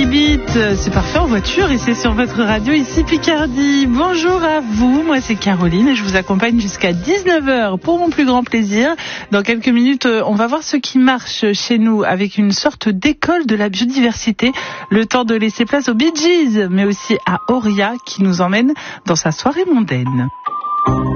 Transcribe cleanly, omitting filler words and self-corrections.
qui beat, c'est parfait en voiture et c'est sur votre radio ici Picardie. Bonjour à vous, moi c'est Caroline et je vous accompagne jusqu'à 19h pour mon plus grand plaisir. Dans quelques minutes, on va voir ce qui marche chez nous avec une sorte d'école de la biodiversité. Le temps de laisser place aux Bee Gees, mais aussi à Auria qui nous emmène dans sa soirée mondaine.